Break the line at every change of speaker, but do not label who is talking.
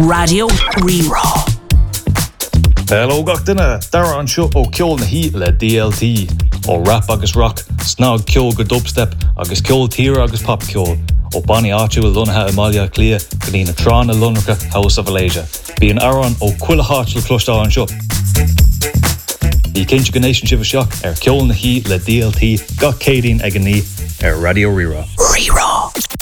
Radio Rerá.
Hello gach duine, dara an seo ó ceol na hí le DLT, ó rap agus rock, snog ceol go dubstep, agus ceol tír agus pop ceol, ó Bonnie áitiú lunathe Amalia Clia, go dtí na trán a lunracha House of Malaysia. Bí an aran ó cuila hátil clostá an seo. Ní cinnte gnéisian sibh seach ceol na hí le DLT gach cédín ag an ní Radio Rerá.
Rerá.